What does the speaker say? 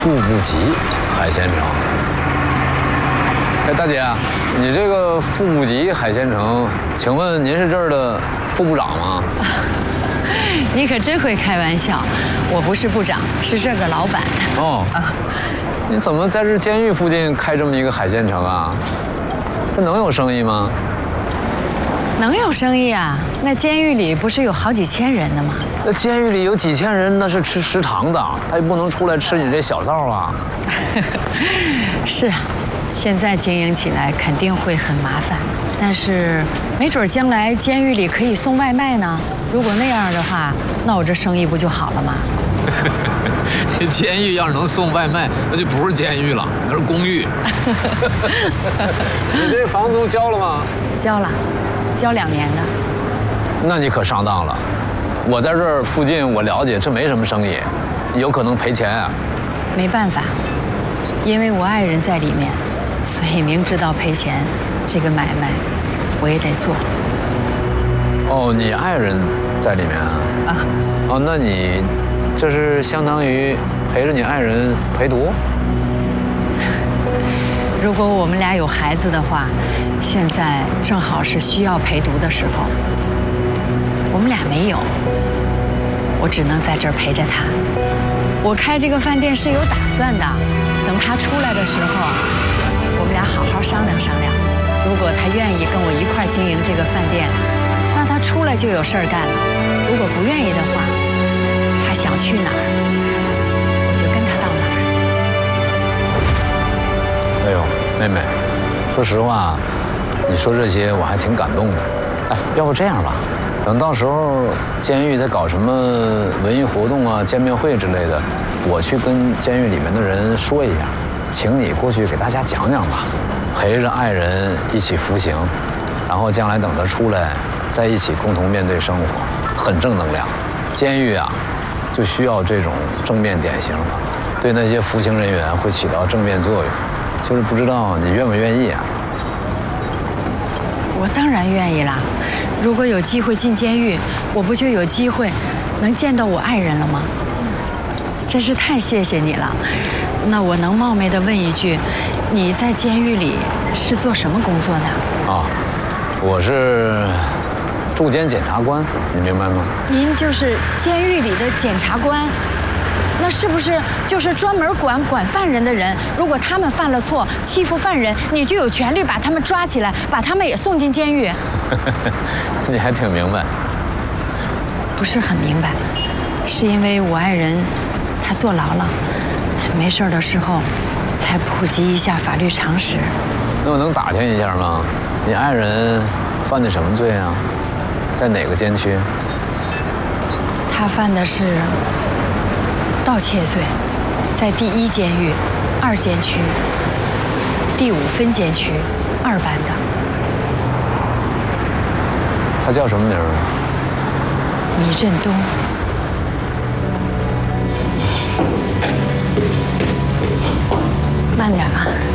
富不及海鲜城。哎，大姐，你这个富不及海鲜城，请问您是这儿的副部长吗？ 你可真会开玩笑，我不是部长，是这个老板。 哦，你怎么在这监狱附近开这么一个海鲜城啊？这能有生意吗？ 能有生意啊？那监狱里不是有好几千人的吗？ 那监狱里有几千人，那是吃食堂的，他也不能出来吃你这小灶啊。 是，现在经营起来肯定会很麻烦，但是没准将来监狱里可以送外卖呢。如果那样的话，那我这生意不就好了吗？ 监狱要是能送外卖，那就不是监狱了，那是公寓。你这房租交了吗？ 交了，交2年的。 那你可上当了。我在这儿附近，我了解这没什么生意，有可能赔钱啊。 没办法，因为我爱人在里面，所以明知道赔钱，这个买卖我也得做。 哦，你爱人在里面啊？啊。哦，那你这是相当于陪着你爱人陪读？ 如果我们俩有孩子的话，现在正好是需要陪读的时候。我们俩没有，我只能在这儿陪着他。我开这个饭店是有打算的，等他出来的时候，我们俩好好商量商量。如果他愿意跟我一块儿经营这个饭店，那他出来就有事儿干了。如果不愿意的话，他想去哪儿，我就跟他到哪儿。 哎呦，妹妹，说实话，你说这些我还挺感动的。哎，要不这样吧，等到时候监狱在搞什么文艺活动啊、见面会之类的，我去跟监狱里面的人说一下，请你过去给大家讲讲吧，陪着爱人一起服刑，然后将来等他出来，在一起共同面对生活，很正能量。监狱啊，就需要这种正面典型，对那些服刑人员会起到正面作用。就是不知道你愿不愿意啊？ 我当然愿意啦！如果有机会进监狱，我不就有机会能见到我爱人了吗？真是太谢谢你了。那我能冒昧地问一句，你在监狱里是做什么工作的？ 啊，我是驻监检察官，你明白吗？ 您就是监狱里的检察官？那是不是就是专门管犯人的人？如果他们犯了错，欺负犯人，你就有权利把他们抓起来，把他们也送进监狱？ 你还挺明白。 不是很明白，是因为我爱人他坐牢了，没事的时候才普及一下法律常识。 那我能打听一下吗？你爱人犯的什么罪啊？在哪个监区？ 他犯的是盗窃罪，在第1监狱2监区第5分监区2班的。 他叫什么名儿？ 倪振东。慢点啊。